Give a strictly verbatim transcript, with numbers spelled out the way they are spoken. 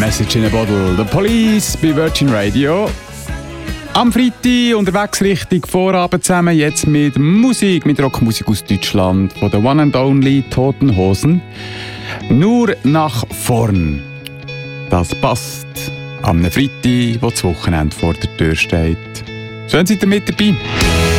Message in a Bottle, The Police bei Virgin Radio. Am Freitag unterwegs Richtung Vorabend zusammen, jetzt mit Musik, mit Rockmusik aus Deutschland, von der One and Only Toten Hosen. Nur nach vorn. Das passt am Freitag, wo das Wochenende vor der Tür steht. Schön seid ihr mit dabei.